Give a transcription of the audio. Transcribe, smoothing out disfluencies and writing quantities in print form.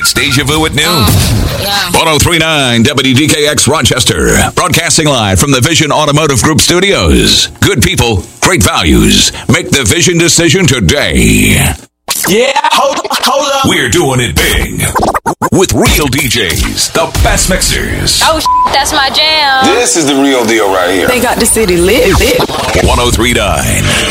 It's Deja Vu at noon. 1039 WDKX Rochester. Broadcasting live from the Vision Automotive Group studios. Good people, great values. Make the Vision decision today. Yeah, hold up. We're doing it big. With real DJs, the best mixers. Oh, that's my jam. This is the real deal right here. They got the city lit. 1039